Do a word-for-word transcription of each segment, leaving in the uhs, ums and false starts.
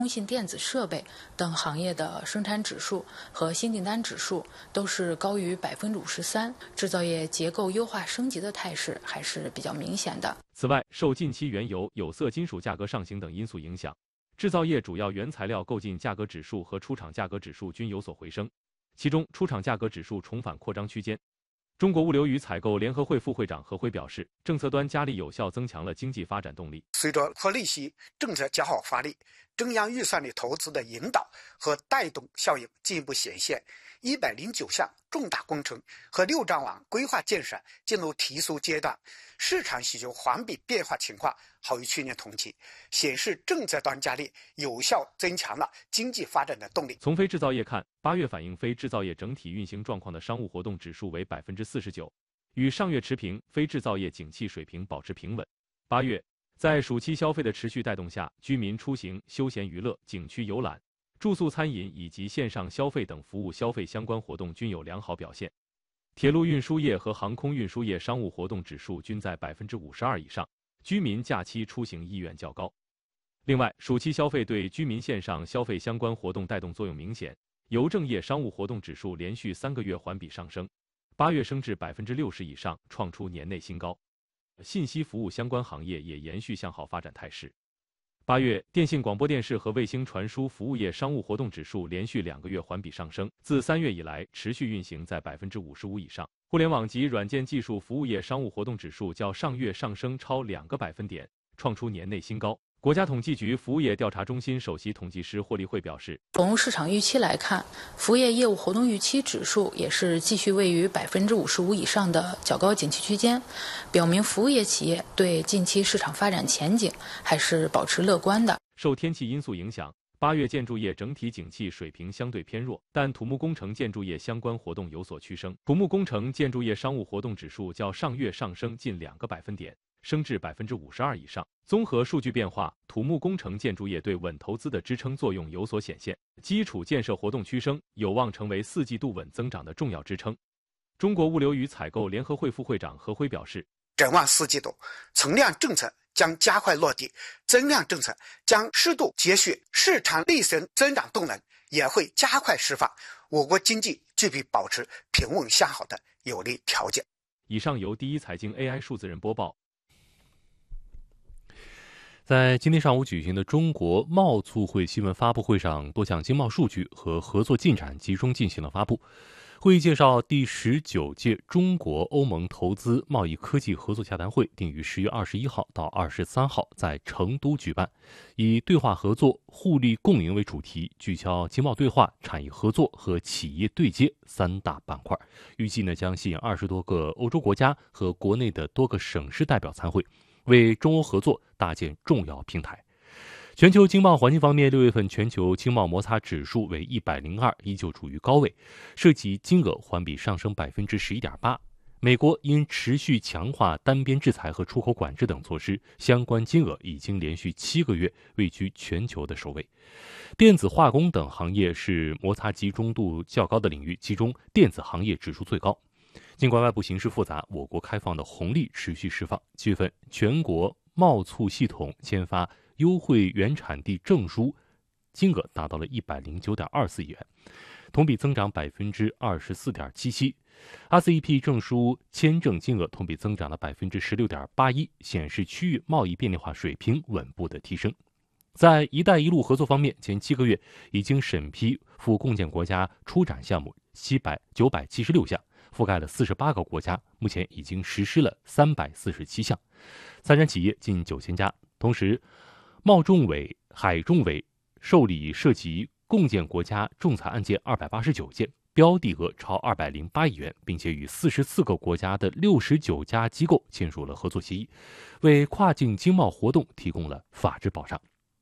通信电子设备等行业的生产指数和新订单指数都是高于百分之五十三，制造业结构优化升级的态势还是比较明显的。 此外，受近期原油、有色金属价格上行等因素影响，制造业主要原材料购进价格指数和出厂价格指数均有所回升，其中出厂价格指数重返扩张区间。中国物流与采购联合会副会长何辉表示，政策端加力有效增强了经济发展动力。 随着扩利息政策较好发力，中央预算的投资的引导和带动效应进一步显现，一百零九项重大工程和六张网规划建设进入提速阶段，市场需求环比变化情况好于去年同期，显示政策端加力有效增强了经济发展的动力。 从非制造业看，八月反映非制造业整体运行状况的商务活动指数为百分之四十九，与上月持平，非制造业景气水平保持平稳。八月，在暑期消费的持续带动下，居民出行、休闲娱乐、景区游览、住宿餐饮以及线上消费等服务消费相关活动均有良好表现。铁路运输业和航空运输业商务活动指数均在百分之五十二以上，居民假期出行意愿较高。另外，暑期消费对居民线上消费相关活动带动作用明显，邮政业商务活动指数连续三个月环比上升，八月升至百分之六十以上，创出年内新高。信息服务相关行业也延续向好发展态势。八月，电信广播电视和卫星传输服务业商务活动指数连续两个月环比上升，自三月以来持续运行在百分之五十五以上。互联网及软件技术服务业商务活动指数较上月上升超两个百分点，创出年内新高。国家统计局服务业调查中心首席统计师霍立慧表示， 从市场预期来看，服务业业务活动预期指数也是继续位于百分之五十五以上的较高景气区间，表明服务业企业对近期市场发展前景还是保持乐观的。 受天气因素影响，八月建筑业整体景气水平相对偏弱，但土木工程建筑业相关活动有所趋升。土木工程建筑业商务活动指数较上月上升近两个百分点，升至百分之五十二以上。综合数据变化，土木工程建筑业对稳投资的支撑作用有所显现，基础建设活动趋升，有望成为四季度稳增长的重要支撑。中国物流与采购联合会副会长何辉表示， 展望四季度，存量政策将加快落地，增量政策将适度接续，市场内生增长动能也会加快释放，我国经济具备保持平稳向好的有利条件。 以上由第一财经 A I 数字人播报。 在今天上午举行的中国贸促会新闻发布会上，多项经贸数据和合作进展集中进行了发布。会议介绍，第十九届中国欧盟投资贸易科技合作洽谈会定于十月二十一号到二十三号在成都举办，以对话合作、互利共赢为主题，聚焦经贸对话、产业合作和企业对接三大板块。预计呢将吸引二十多个欧洲国家和国内的多个省市代表参会，为中欧合作搭建重要平台。全球经贸环境方面，六月份全球经贸摩擦指数为一百零二，依旧处于高位，涉及金额环比上升百分之十一点八。美国因持续强化单边制裁和出口管制等措施，相关金额已经连续七个月位居全球的首位。电子化工等行业是摩擦集中度较高的领域，其中电子行业指数最高。尽管外部形势复杂，我国开放的红利持续释放。七月份，全国贸促系统签发优惠原产地证书金额达到了一百零九点二四亿元，同比增长百分之二十四点七七。R C E P 证书签证金额同比增长了百分之十六点八一，显示区域贸易便利化水平稳步的提升。在“一带一路”合作方面，前七个月已经审批赴共建国家出展项目七百九百七十六项，覆盖了四十八个国家，目前已经实施了三百四十七项，参展企业近九千家。同时，贸仲委、海仲委受理涉及共建国家仲裁案件二百八十九件，标的额超二百零八亿元，并且与四十四个国家的六十九家机构签署了合作协议，为跨境经贸活动提供了法治保障。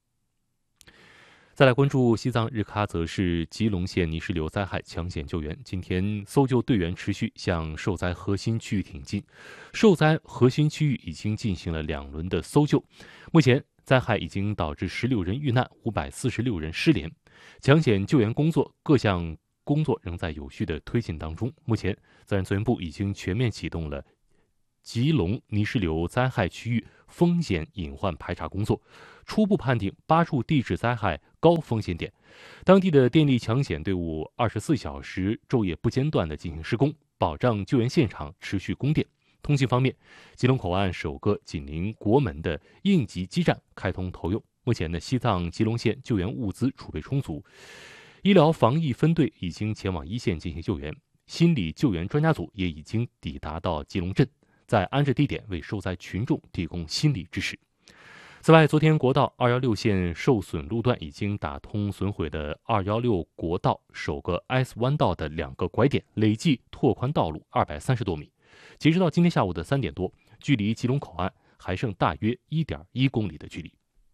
再来关注西藏日喀则市吉隆县泥石流灾害抢险救援。今天搜救队员持续向受灾核心区域挺进，受灾核心区域已经进行了两轮的搜救。目前灾害已经导致十六人遇难，五百四十六人失联。抢险救援工作各项工作仍在有序的推进当中。目前，自然资源部已经全面启动了吉隆泥石流灾害区域风险隐患排查工作，初步判定八处地质灾害高风险点，当地的电力抢险队伍二十四小时昼夜不间断地进行施工，保障救援现场持续供电。通信方面，吉隆口岸首个紧邻国门的应急基站开通投用。目前呢，西藏吉隆县救援物资储备充足，医疗防疫分队已经前往一线进行救援，心理救援专家组也已经抵达到吉隆镇，在安置地点为受灾群众提供心理支持。此外，昨天国道二一六线受损路段已经打通损毁的二一六国道首个 S 弯道的两个拐点，累计拓宽道路二百三十多米。截止到今天下午的三点多，距离吉隆口岸还剩大约 一点一公里的距离。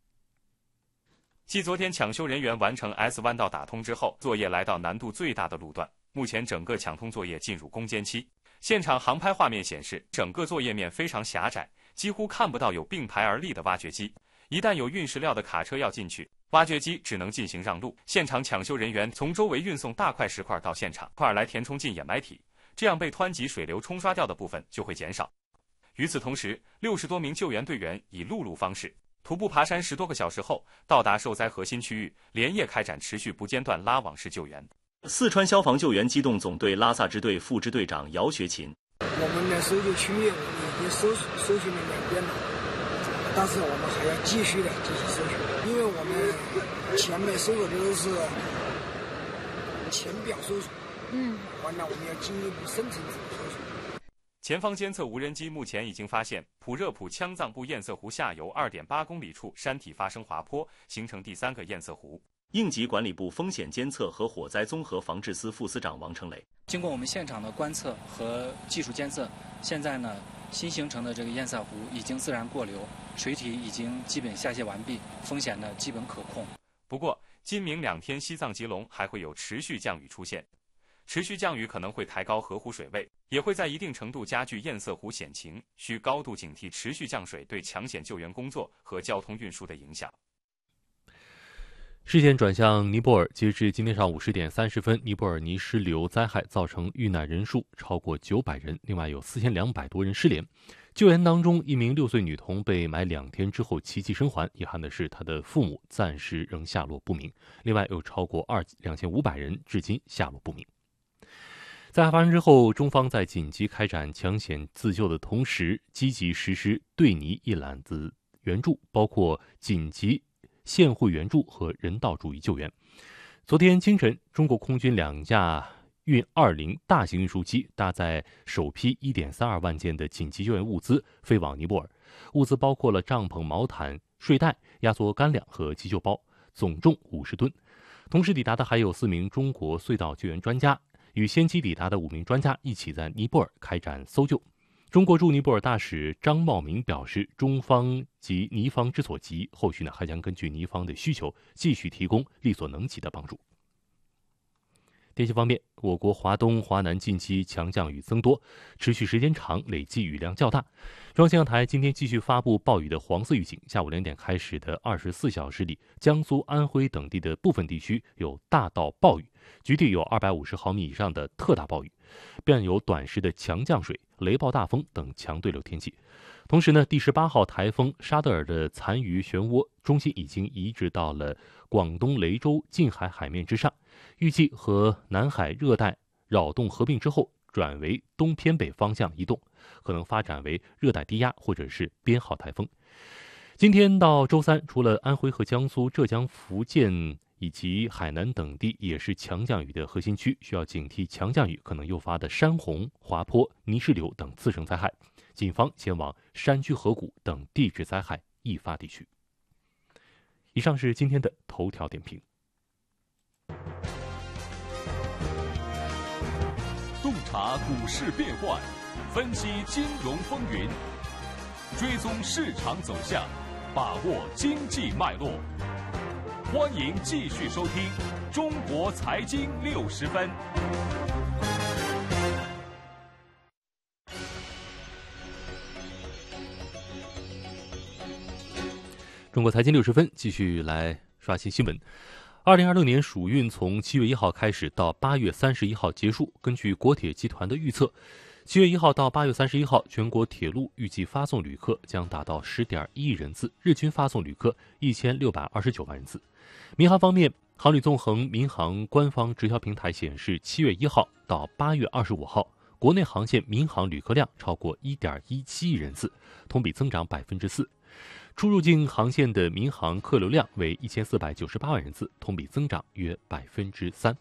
继昨天抢修人员完成 S 弯道打通之后，作业来到难度最大的路段。目前整个抢通作业进入攻坚期。现场航拍画面显示，整个作业面非常狭窄，几乎看不到有并排而立的挖掘机。一旦有运石料的卡车要进去，挖掘机只能进行让路。现场抢修人员从周围运送大块石块到现场，块来填充进掩埋体，这样被湍急水流冲刷掉的部分就会减少。与此同时，六十多名救援队员以陆路方式徒步爬山十多个小时后，到达受灾核心区域，连夜开展持续不间断拉网式救援。四川消防救援机动总队拉萨支队副支队长姚学勤： 我们的搜救区域我们已经搜搜寻了两遍了，但是我们还要继续的进行搜寻，因为我们前面搜索的都是浅表搜索，嗯，完了我们要进一步深层次搜索。 前方监测无人机目前已经发现普热普羌藏布堰塞湖下游 二点八公里处山体发生滑坡，形成第三个堰塞湖。应急管理部风险监测和火灾综合防治司副司长王成磊： 经过我们现场的观测和技术监测，现在呢新形成的这个堰塞湖已经自然过流，水体已经基本下泄完毕，风险呢基本可控。 不过今明两天西藏吉隆还会有持续降雨出现，持续降雨可能会抬高河湖水位，也会在一定程度加剧堰塞湖险情，需高度警惕持续降水对抢险救援工作和交通运输的影响。 视线转向尼泊尔，截至今天上午十点三十分，尼泊尔泥石流灾害造成遇难人数超过九百人，另外有四千两百多人失联。救援当中，一名六岁女童被埋两天之后奇迹生还，遗憾的是她的父母暂时仍下落不明。另外有超过二两千五百人至今下落不明。灾害发生之后，中方在紧急开展抢险自救的同时，积极实施对尼一揽子援助，包括紧急现汇援助和人道主义救援。昨天清晨，中国空军两架运二零大型运输机搭载首批 一点三二万件的紧急救援物资飞往尼泊尔，物资包括了帐篷、毛毯、睡袋、压缩干粮和急救包，总重五十吨。同时抵达的还有四名中国隧道救援专家，与先期抵达的五名专家一起在尼泊尔开展搜救。中国驻尼泊尔大使张茂明表示，中方及尼方之所急，后续呢还将根据尼方的需求，继续提供力所能及的帮助。天气方面，我国华东、华南近期强降雨增多，持续时间长，累计雨量较大。中央气象台今天继续发布暴雨的黄色预警，下午两点开始的二十四小时里，江苏、安徽等地的部分地区有大到暴雨，局地有二百五十毫米以上的特大暴雨，便有短时的强降水、雷暴大风等强对流天气。同时呢，第十八号台风沙德尔的残余漩涡中心已经移植到了广东雷州近海海面之上，预计和南海热带扰动合并之后，转为东偏北方向移动，可能发展为热带低压或者是编号台风。今天到周三，除了安徽和江苏、浙江、福建以及海南等地也是强降雨的核心区，需要警惕强降雨可能诱发的山洪、滑坡、泥石流等次生灾害，谨防前往山区河谷等地质灾害易发地区。以上是今天的头条点评。 洞察股市变幻，分析金融风云，追踪市场走向，把握经济脉络。欢迎继续收听《中国财经六十分》。 中国财经六十分继续来刷新新闻。二零二六年暑运从七月一号开始到八月三十一号结束。根据国铁集团的预测， 七月一号到八月三十一号，全国铁路预计发送旅客将达到十点一亿人次，日均发送旅客一千六百二十九万人次。民航方面，航旅纵横民航官方直销平台显示，七月一号到八月二十五号，国内航线民航旅客量超过一点一七亿人次，同比增长百分之四。出入境航线的民航客流量为一千四百九十八万人次，同比增长约百分之三。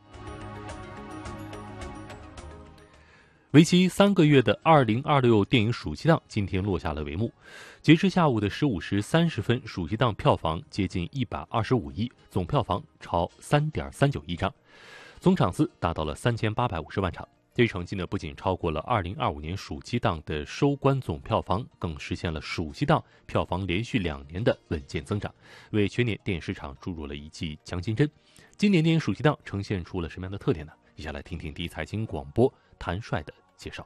为期三个月的二零二六电影暑期档今天落下了帷幕。截至下午的十五时三十分，暑期档票房接近一百二十五亿，总票房超三点三九亿张，总场次达到了三千八百五十万场。这一成绩呢，不仅超过了二零二五年暑期档的收官总票房，更实现了暑期档票房连续两年的稳健增长，为全年电影市场注入了一剂强心针。今年电影暑期档呈现出了什么样的特点呢？一起来听听第一财经广播谭帅的介绍。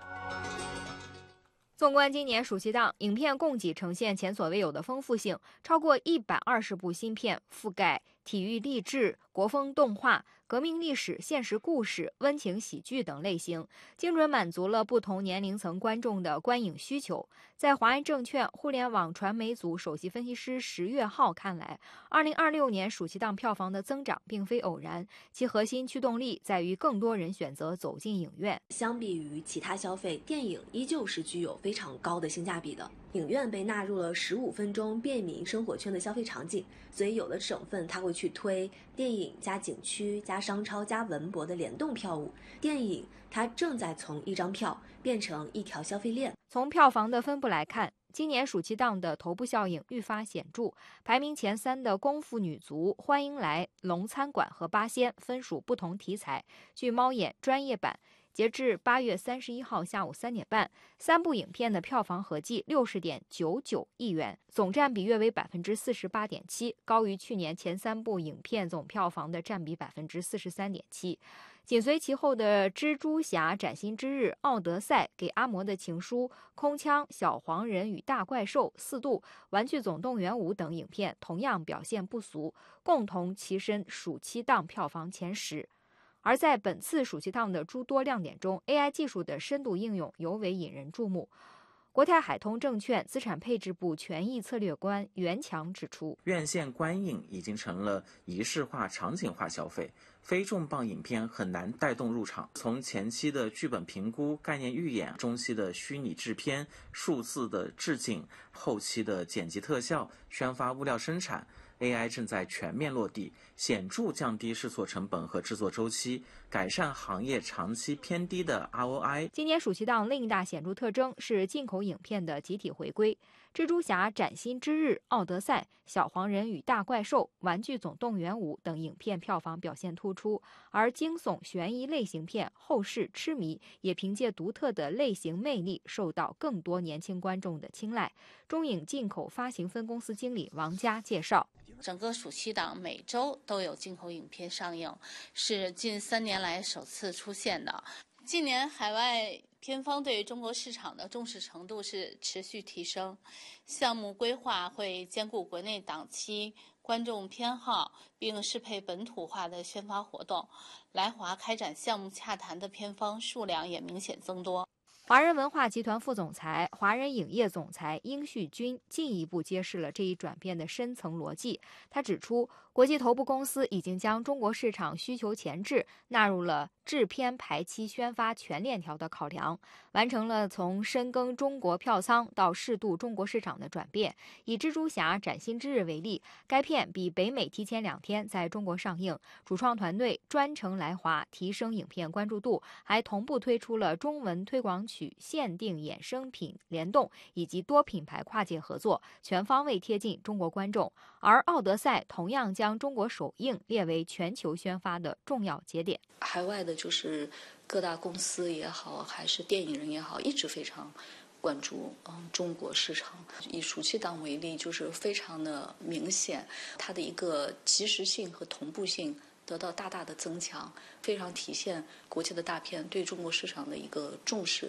纵观今年暑期档，影片供给呈现前所未有的丰富性，超过一百二十部新片，覆盖体育励志、国风动画、革命历史、现实故事、温情喜剧等类型，精准满足了不同年龄层观众的观影需求。在华安证券互联网传媒组首席分析师石月浩看来，二零二六年暑期档票房的增长并非偶然，其核心驱动力在于更多人选择走进影院。 相比于其他消费，电影依旧是具有非常高的性价比的。影院被纳入了十五分钟便民生活圈的消费场景，所以有的省份它会去推电影加景区加商超加文博的联动票务。电影它正在从一张票变成一条消费链。 从票房的分布来看，今年暑期档的头部效应愈发显著，排名前三的《功夫女足》、《欢迎来》、《龙餐馆》和《八仙》分属不同题材。据猫眼专业版，截至八月三十一号下午三点半，三部影片的票房合计六十点九九亿元，总占比约为百分之四十八点七，高于去年前三部影片总票房的占比百分之四十三点七。紧随其后的《蜘蛛侠：崭新之日》、《奥德赛》、给阿嬷的情书、空枪、小黄人与大怪兽、四度、玩具总动员五等影片同样表现不俗，共同跻身暑期档票房前十。而在本次暑期档的诸多亮点中， A I 技术的深度应用尤为引人注目。国泰海通证券资产配置部权益策略官袁强指出， 院线观影已经成了仪式化、场景化消费，非重磅影片很难带动入场。从前期的剧本评估、概念预演，中期的虚拟制片、数字的置景，后期的剪辑特效、宣发物料生产， A I 正在全面落地，显著降低试错成本和制作周期，改善行业长期偏低的 R O I。 今年暑期档另一大显著特征是进口影片的集体回归，蜘蛛侠：崭新之日、奥德赛、小黄人与大怪兽、玩具总动员五等影片票房表现突出，而惊悚悬疑类型片后世痴迷也凭借独特的类型魅力受到更多年轻观众的青睐。中影进口发行分公司经理王佳介绍， 整个暑期档每周都有进口影片上映，是近三年来首次出现的。近年海外片方对中国市场的重视程度是持续提升，项目规划会兼顾国内档期、观众偏好，并适配本土化的宣发活动。来华开展项目洽谈的片方数量也明显增多。 华人文化集团副总裁、华人影业总裁殷旭军进一步揭示了这一转变的深层逻辑。他指出，国际头部公司已经将中国市场需求前置纳入了制片排期宣发全链条的考量，完成了从深耕中国票仓到适度中国市场的转变。以蜘蛛侠：崭新之日为例，该片比北美提前两天在中国上映，主创团队专程来华提升影片关注度，还同步推出了中文推广曲限定衍生品联动以及多品牌跨界合作，全方位贴近中国观众。而奥德赛同样将中国首映列为全球宣发的重要节点。 海外的就是各大公司也好，还是电影人也好，一直非常关注嗯中国市场。以暑期档为例，就是非常的明显，它的一个及时性和同步性得到大大的增强，非常体现国际的大片对中国市场的一个重视。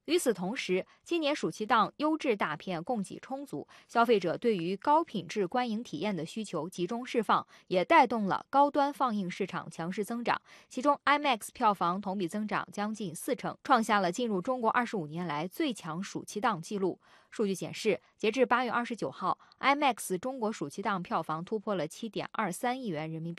与此同时，今年暑期档优质大片供给充足，消费者对于高品质观影体验的需求集中释放，也带动了高端放映市场强势增长。其中 IMAX 票房同比增长将近四成，创下了进入中国二十五年来最强暑期档纪录。数据显示，截至八月二十九号 ，IMAX 中国暑期档票房突破了七点二三亿元人民币。